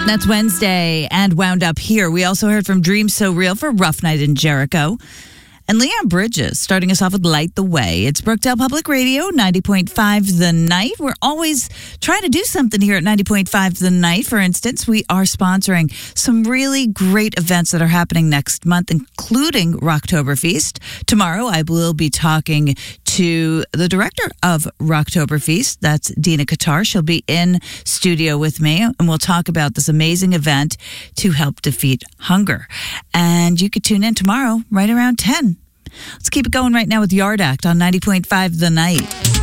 That's Wednesday and wound up here. We also heard from Dreams So Real for Rough Night in Jericho. And Leon Bridges starting us off with Light the Way. It's Brookdale Public Radio, 90.5 The Night. We're always trying to do something here at 90.5 The Night. For instance, we are sponsoring some really great events that are happening next month, including Rocktoberfest. Tomorrow, I will be talking to the director of Rocktoberfest. That's Dina Qatar. She'll be in studio with me, and we'll talk about this amazing event to help defeat hunger. And you could tune in tomorrow right around 10. Let's keep it going right now with Yard Act on 90.5 The Night.